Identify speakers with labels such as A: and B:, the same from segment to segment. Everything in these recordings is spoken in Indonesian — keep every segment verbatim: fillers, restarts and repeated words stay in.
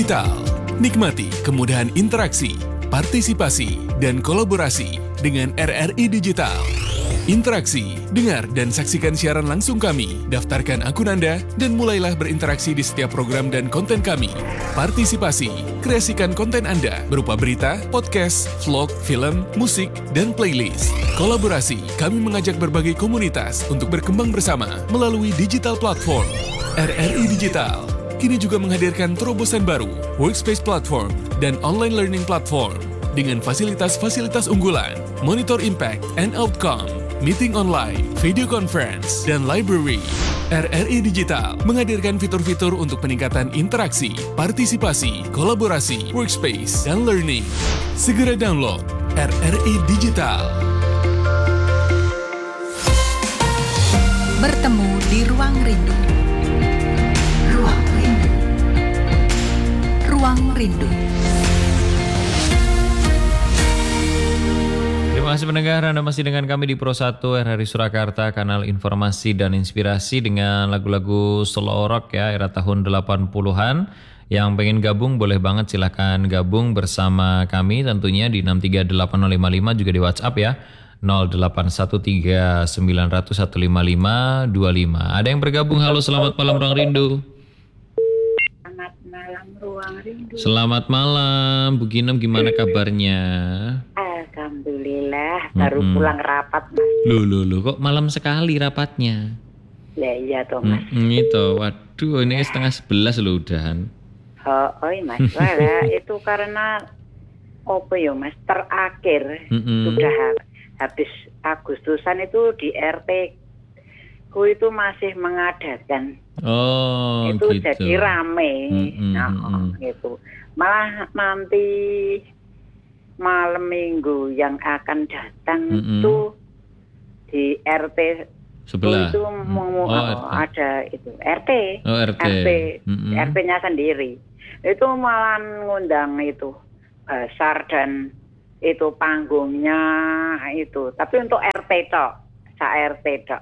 A: Digital. Nikmati kemudahan interaksi, partisipasi, dan kolaborasi dengan R R I Digital. Interaksi, dengar dan saksikan siaran langsung kami, daftarkan akun Anda, dan mulailah berinteraksi di setiap program dan konten kami. Partisipasi, kreasikan konten Anda berupa berita, podcast, vlog, film, musik, dan playlist. Kolaborasi, kami mengajak berbagai komunitas untuk berkembang bersama melalui digital platform. R R I Digital kini juga menghadirkan terobosan baru, workspace platform, dan online learning platform dengan fasilitas-fasilitas unggulan, monitor impact and outcome, meeting online, video conference, dan library. R R I Digital menghadirkan fitur-fitur untuk peningkatan interaksi, partisipasi, kolaborasi, workspace, dan learning. Segera download R R I Digital.
B: Bertemu di ruang rindu. Ruang rindu. Ruang rindu.
C: Terima kasih pendengar, Anda masih dengan kami di Pro satu R R I Surakarta, kanal informasi dan inspirasi dengan lagu-lagu slow rock ya, era tahun delapan puluhan. Yang pengen gabung boleh banget, silahkan gabung bersama kami tentunya di enam tiga delapan nol lima lima, juga di WhatsApp ya, nol delapan satu tiga sembilan nol nol satu lima lima dua lima. Ada yang bergabung, halo selamat malam Ruang Rindu.
D: Selamat malam Ruang Rindu.
C: Selamat malam, Bu Ginem, gimana kabarnya?
D: Alhamdulillah, baru
C: Mm-mm.
D: pulang rapat Mas.
C: Loh, loh, loh, kok malam sekali rapatnya?
D: Ya iya toh Mas.
C: Mm-mm, itu, waduh ini setengah sebelas loh udahan.
D: Oh, oh Mas, wala, itu karena apa ya Mas, terakhir
C: Mm-mm.
D: sudah ha- habis Agustusan itu di R T ku itu masih mengadakan.
C: Oh
D: Itu
C: gitu.
D: jadi rame.
C: Mm-mm,
D: Nah,
C: mm-mm.
D: gitu. Malah nanti malam minggu yang akan datang
C: Mm-mm.
D: itu di R T
C: Sebelah.
D: itu
C: Mm.
D: mau
C: Oh, R T.
D: ada itu R T.
C: Oh, R T.
D: R T,
C: Mm-mm.
D: R T-nya sendiri. Itu malah ngundang itu Basar dan itu panggungnya itu. Tapi untuk R T tok, sa R T tok.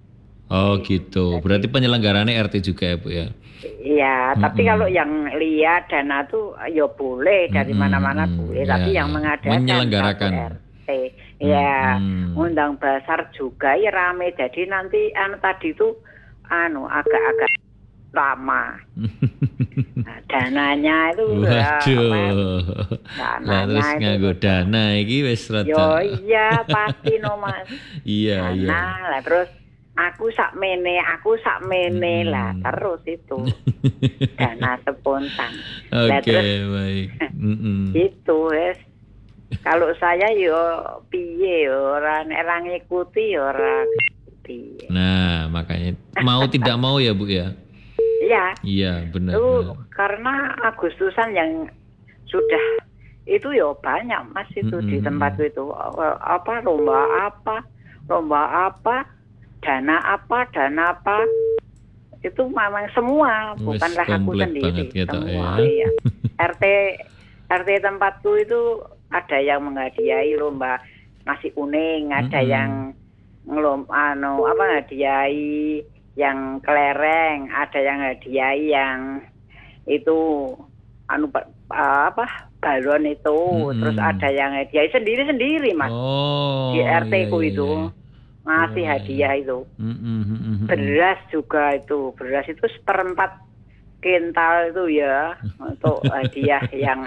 C: Oh gitu. Berarti penyelenggarannya R T juga ya Bu ya?
D: Iya, tapi
C: Mm-mm.
D: kalau yang lihat dana tuh ya boleh dari
C: Mm-mm,
D: mana-mana
C: mm-mm.
D: boleh,
C: Ya,
D: tapi
C: ya.
D: yang mengadakan
C: Menyelenggarakan.
D: satu R T. Ya,
C: Mm-mm.
D: undang Basar juga ya rame. Jadi nanti anu tadi tuh anu agak-agak lama. Nah, dananya itu ya,
C: Waduh. Lah
D: dananya
C: terus
D: itu
C: nganggo dana iki wis
D: yo
C: rada.
D: iya pasti no Mas.
C: Iya, iya.
D: Dana lah terus aku sak mene, aku sak mene
C: Mm-mm.
D: lah terus itu dana spontan.
C: Oke,
D: Lah, terus
C: baik. Mm-mm.
D: itu wes. Kalau saya yo piye yo ora nek ora ngikuti yo ora piye.
C: Nah, makanya mau tidak mau ya Bu ya?
D: Iya.
C: Iya, benar.
D: Itu
C: benar.
D: karena Agustusan yang sudah itu ya banyak Mas itu di
C: Mm-mm.
D: tempatku itu apa lomba apa lomba apa dana apa dana apa itu memang semua
C: Wes
D: bukanlah aku
C: komplit
D: sendiri
C: banget gitu
D: semua
C: ya.
D: iya. R T R T tempatku itu ada yang menghadiahi lomba nasi kuning, ada
C: Mm-mm.
D: yang ngelom anu apa ngadiahi yang kelereng, ada yang hadiah yang itu anu apa balon itu,
C: Mm-mm.
D: terus ada yang hadiah sendiri-sendiri Mas.
C: Oh.
D: Di R T
C: iya,
D: ku
C: iya,
D: itu
C: iya.
D: ngasih
C: Oh,
D: hadiah itu.
C: Mm-mm, mm-mm, mm-mm.
D: Beras juga itu, beras itu seperempat kental itu ya untuk hadiah yang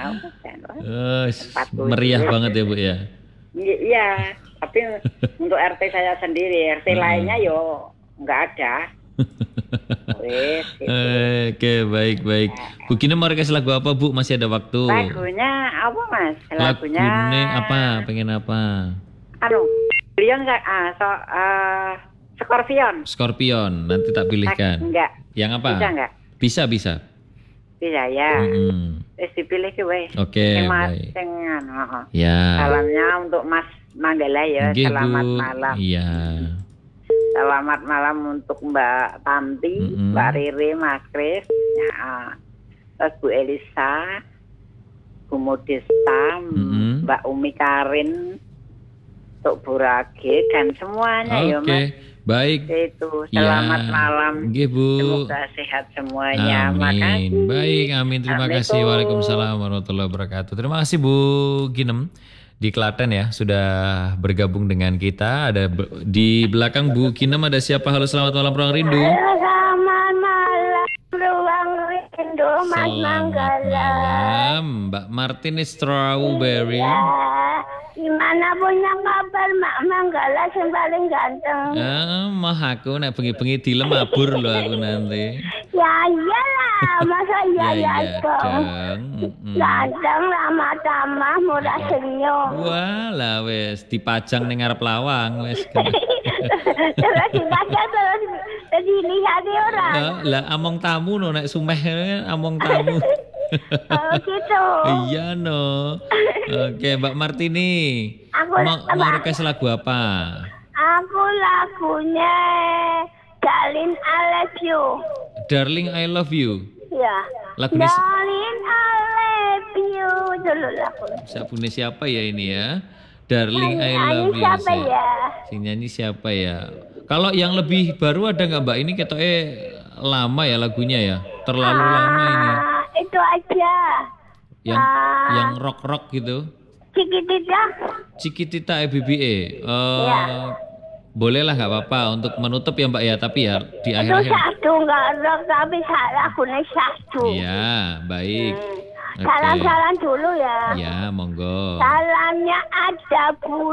C: Oh,
D: tempat ku
C: meriah
D: itu.
C: banget ya Bu ya.
D: Iya, tapi untuk R T saya sendiri, R T
C: Mm-mm.
D: lainnya yo nggak ada. Wes, gitu.
C: Eh, Oke, baik baik. Bu Ginem mau request lagu apa Bu? Masih ada waktu.
D: Lagunya apa Mas? Lagunya
C: Lagunya apa? Pengen apa?
D: Anu, beliau nggak ah so uh, Scorpion.
C: Scorpion. Nanti tak pilihkan.
D: Enggak.
C: Yang apa?
D: Bisa enggak?
C: Bisa bisa.
D: Bisa ya.
C: Mm-mm.
D: Wes dipilih ke wes.
C: Oke,
D: Sing Mas,
C: baik.
D: sing anu, heeh.
C: Ya.
D: Salamnya untuk Mas Manggala ya.
C: Nggih,
D: Selamat
C: Bu.
D: malam.
C: Iya.
D: Selamat malam untuk Mbak Tanti,
C: Mm-mm.
D: Mbak Riri, Mas Kris, ya, terus Bu Elisa, Bu Modesta,
C: Mm-mm.
D: Mbak Umi Karin, untuk Bu Rage dan semuanya ya
C: Oke.
D: Mas.
C: Baik.
D: Itu selamat
C: Ya.
D: malam.
C: Nggih, Bu.
D: Semoga sehat semuanya.
C: Amin.
D: Makasih.
C: Baik, amin. Terima kasih.
D: Assalamualaikum.
C: Waalaikumsalam warahmatullahi wabarakatuh. Terima kasih Bu Ginem di Klaten ya sudah bergabung dengan kita. Ada be- di belakang Bu Ginem ada siapa? Halo, selamat malam Ruang Rindu.
E: Selamat malam, Ruang Rindu, Mas
C: Selamat
E: Manggala.
C: malam, Mbak Martinez Strawberry.
E: Ya, gimana punya kabar Mak Manggala yang paling ganteng?
C: Ah, mah aku nek bengi-bengi dilem mabur lho aku nanti.
E: Ya iyalah, masa iya ya dong.
C: Mm-mm.
E: Ganteng, ramah tamah, murah senyum.
C: Walah wes dipajang ning ngarep lawang wes.
E: Terus dibaca terus dilihat orang.
C: Lah, lah among tamu no nek sumeh among tamu.
E: Oh gitu.
C: Iya no. Oke, Mbak Martini.
E: Aku
C: Mau, mau request lagu apa?
E: Aku lagunya Darling I Love You.
C: Darling I Love You.
E: Ya.
C: Lagunya si-
E: Darling I Love You dulu lagu.
C: Siapa siapa ya ini ya? Darling I
E: Nyanyi
C: Love You.
E: siapa
C: sih.
E: ya?
C: Sing nyanyi siapa ya? Kalau yang lebih baru ada nggak Mbak? Ini ketoknya lama ya lagunya ya? Terlalu lama ini.
E: Ah, itu aja.
C: Yang
E: Ah.
C: yang rock-rock gitu.
E: Cikitita.
C: Cikitita E B B E. Eh,
E: Ya.
C: Bolehlah nggak apa-apa untuk menutup ya Mbak ya, tapi ya di
E: Itu
C: akhir-akhir.
E: satu enggak rock tapi lagunya satu.
C: Iya, baik. Oke.
E: Salam-salam dulu ya.
C: Ya, monggo.
E: Salamnya ada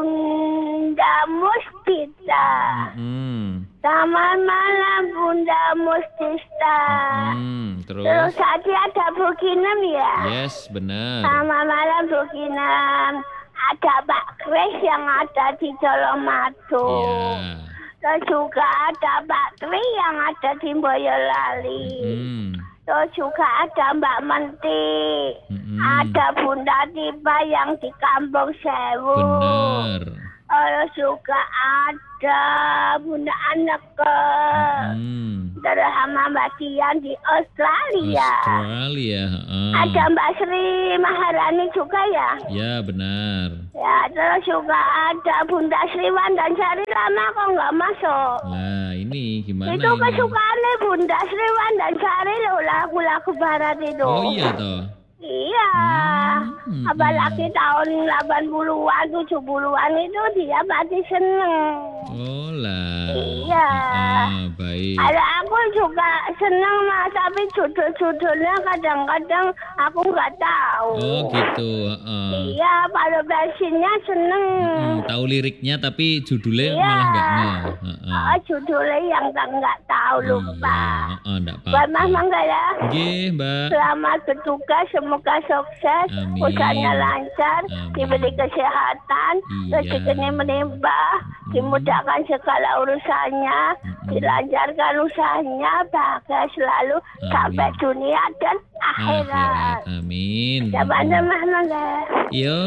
E: Bunda Muspita.
C: Hmm.
E: Selamat malam Bunda Mustista.
C: Hmm,
E: Terus
C: terus.
E: tadi ada Bu Kinem ya.
C: Yes, benar.
E: Selamat malam Bu Kinem. Ada Pak Kris yang ada di Colomadu.
C: Iya.
E: Terus juga ada Pak Tri yang ada di Boyolali.
C: Hmm.
E: Terus juga ada Mbak Menti.
C: Mm-mm.
E: Ada Bunda Tipa yang di Kampung Sewu.
C: Benar.
E: Terus juga ada Bunda Aneke.
C: Hmm.
E: Terus sama Mbak Dian di Australia.
C: Australia. heeh.
E: Ada Mbak Sri Maharani juga ya.
C: Ya, benar.
E: Ya, terus juga ada Bunda Sriwan dan Sari lama kok nggak masuk.
C: Nah, ini gimana
E: Itu
C: ini?
E: kesukaannya Bunda Sriwan dan Sari loh lagu-lagu barat itu.
C: Oh iya toh.
E: Iya.
C: Hmm,
E: Apalagi tahun delapan puluhan, tujuh puluhan itu dia pasti seneng.
C: Oh lah.
E: Iya.
C: Ah, baik.
E: Ada aku juga seneng mas, tapi judul-judulnya kadang-kadang aku nggak tahu.
C: Oh gitu. heeh.
E: Iya, kalau versinya seneng.
C: Hmm, tahu liriknya tapi judulnya
E: Iya.
C: malah nggak ngeh. Heeh.
E: Oh, judulnya yang tak nggak tahu lupa.
C: Iya, heeh, nggak
E: Buat Mas
C: apa-apa.
E: Manggala,
C: Nggih, Mbak.
E: selamat bertugas, semoga sukses,
C: Amin.
E: usahanya lancar,
C: Amin.
E: diberi kesehatan,
C: Iya.
E: rezekinya melimpah, dimudahkan segala urusannya,
C: Mm-mm.
E: dilancarkan usahanya, bahagia selalu
C: Amin.
E: sampai dunia dan akhirat.
C: Akhirat. Amin.
E: Coba Mas Manggala.
C: Yo.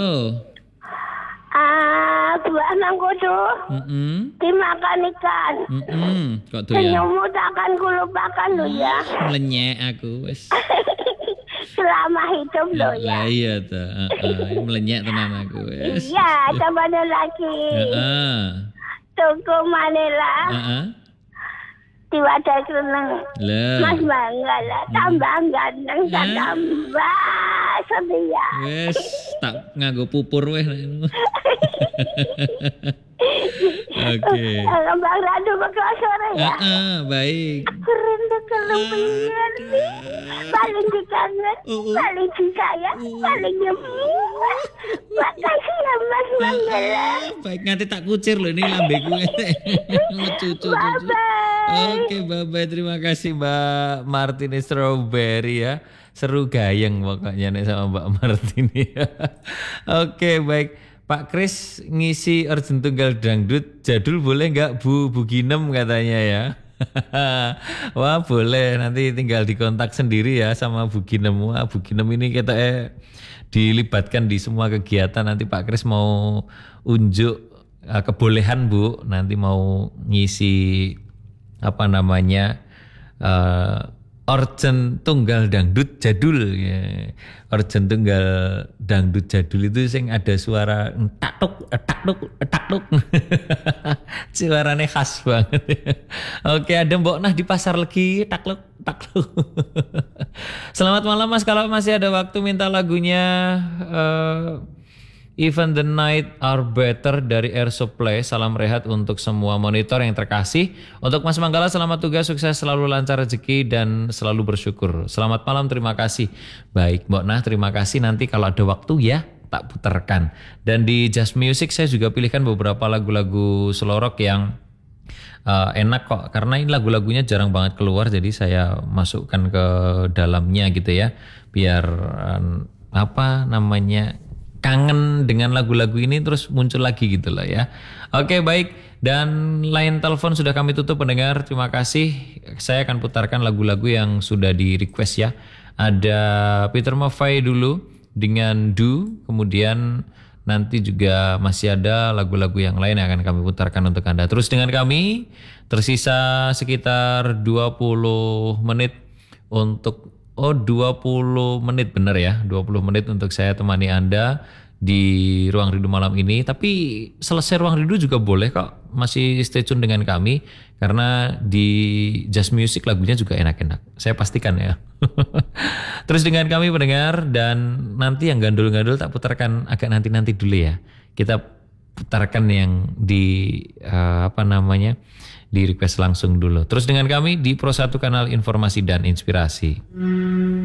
E: Ah, buah mangkudu
C: Mm-mm.
E: dimakan ikan.
C: Mm-mm. Kok tuh ya?
E: Senyummu takkan kulupakan lo ya.
C: Melenyek aku wes.
E: Selama hidup lo ya.
C: Lah iya tuh. Heeh, melenyek tenan aku wes.
E: Iya, coba ada lagi.
C: Heeh.
E: Tuku Manila
C: Heeh.
E: di wadah seneng.
C: Lah.
E: Mas bangga lah, tambah ganteng, dan
C: Eh.
E: tambah setia.
C: Wes tak nganggo pupur weh. Oke.
E: Kembang radu ke sore ya.
C: Heeh, baik.
E: Keren deh kelempian nih. Paling dikangen,
C: Uh, uh.
E: paling disayang, paling nyembuh. Makasih ya Mas Manggala.
C: Baik nanti tak kucir loh ini lambeku. Cucu-cucu.
E: Bye-bye.
C: Oke, bye-bye. Terima kasih Mbak Martini Strawberry ya. Seru gayeng pokoknya nih sama Mbak Martini. Oke, baik. Pak Kris ngisi Urgent Tunggal Dangdut jadul boleh nggak Bu? Bu Ginem katanya ya. Wah boleh, nanti tinggal dikontak sendiri ya sama Bu Ginem. Wah Bu Ginem ini kita eh dilibatkan di semua kegiatan. Nanti Pak Kris mau unjuk uh, kebolehan Bu, nanti mau ngisi apa namanya uh, Orjen Tunggal Dangdut Jadul ya. Orjen Tunggal Dangdut Jadul itu sing ada suara tak tuk tak tuk tak tuk. Suaranya khas banget. Oke, ada Mbok Nah di Pasar Legi tak tuk tak tuk. Selamat malam Mas, kalau masih ada waktu minta lagunya uh, Even the Night Are Better dari Air Supply. Salam rehat untuk semua monitor yang terkasih. Untuk Mas Manggala selamat tugas, sukses selalu, lancar rezeki dan selalu bersyukur. Selamat malam, terima kasih. Baik Mbok Nah, terima kasih. Nanti kalau ada waktu ya tak putarkan. Dan di Just Music saya juga pilihkan beberapa lagu-lagu slow rock yang uh, enak kok. Karena ini lagu-lagunya jarang banget keluar, jadi saya masukkan ke dalamnya gitu ya. Biar uh, apa namanya kangen dengan lagu-lagu ini terus muncul lagi gitu loh ya. Oke baik, dan line telepon sudah kami tutup pendengar, terima kasih. Saya akan putarkan lagu-lagu yang sudah di request ya. Ada Peter Maffay dulu dengan Do, kemudian nanti juga masih ada lagu-lagu yang lain yang akan kami putarkan untuk Anda. Terus dengan kami, tersisa sekitar dua puluh menit untuk Oh dua puluh menit benar ya, dua puluh menit untuk saya temani Anda di Ruang Rindu malam ini. Tapi selesai Ruang Rindu juga boleh kok, masih stay tune dengan kami. Karena di Just Music lagunya juga enak-enak, saya pastikan ya. Terus dengan kami pendengar, dan nanti yang gandul-gandul tak putarkan agak nanti-nanti dulu ya. Kita putarkan yang di uh, apa namanya di request langsung dulu. Terus dengan kami di Pro satu Kanal Informasi dan Inspirasi.